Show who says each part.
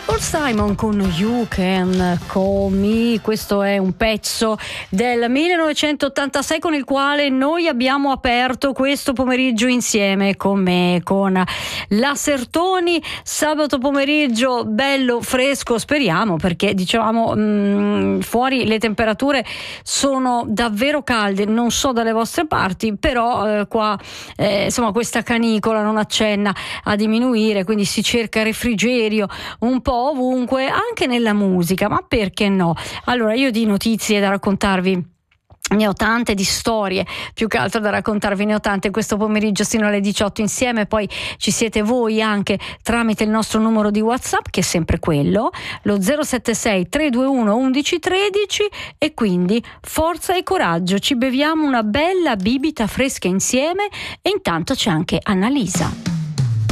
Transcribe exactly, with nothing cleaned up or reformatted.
Speaker 1: Paul Simon con You Can Call Me. Questo è un pezzo del millenovecentottantasei con il quale noi abbiamo aperto questo pomeriggio insieme con me, con la Sertoni. Sabato pomeriggio bello fresco, speriamo, perché dicevamo mh, fuori le temperature sono davvero calde, non so dalle vostre parti, però eh, qua eh, insomma questa canicola non accenna a diminuire, quindi si cerca refrigerio un po' ovunque, anche nella musica, ma perché no? Allora, io di notizie da raccontarvi ne ho tante, di storie più che altro da raccontarvi ne ho tante questo pomeriggio sino alle diciotto insieme. Poi ci siete voi anche tramite il nostro numero di WhatsApp, che è sempre quello, lo zero sette sei tre due uno undici tredici, e quindi forza e coraggio, ci beviamo una bella bibita fresca insieme e intanto c'è anche Annalisa.